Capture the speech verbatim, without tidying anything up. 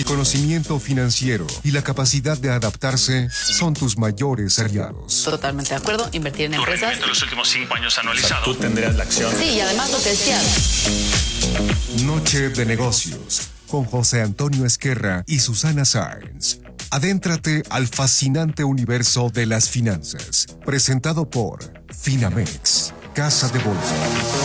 El conocimiento financiero y la capacidad de adaptarse son tus mayores aliados. Totalmente de acuerdo. Invertir en Tu empresas. rendimiento en los últimos cinco años anualizado. Tú tendrías la acción. Sí, y además lo que decías. Noche de negocios con José Antonio Esquerra y Susana Sáenz. Adéntrate al fascinante universo de las finanzas. Presentado por Finamex, Casa de Bolsa.